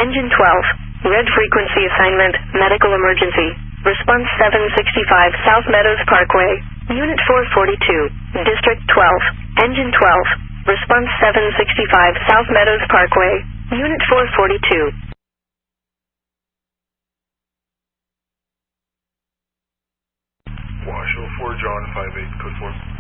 Engine 12. Red frequency assignment, medical emergency. Response 765 South Meadows Parkway. Unit 442. District 12. Engine 12. Response 765 South Meadows Parkway. Unit 442. Washoe 4 John 58, code 4.